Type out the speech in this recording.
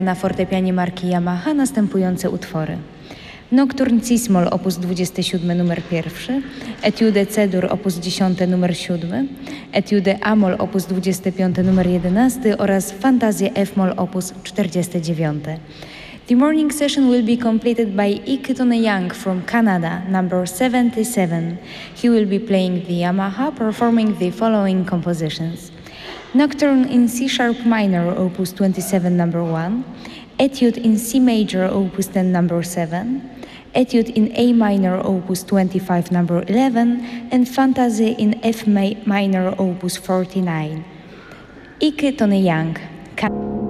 Na fortepianie marki Yamaha następujące utwory: Nocturne C-Moll op. 27 numer 1, Etiude C-dur op. 10 numer 7, Etiude A-Moll op. 25 numer 11 oraz Fantazje F-Moll op. 49. The morning session will be completed by Ike Young from Canada, number 77. He will be playing the Yamaha, performing the following compositions: Nocturne in C-sharp minor opus 27 number 1, Etude in C major opus 10 number 7, Etude in A minor opus 25 number 11, and Fantasy in F minor opus 49. Ike Young.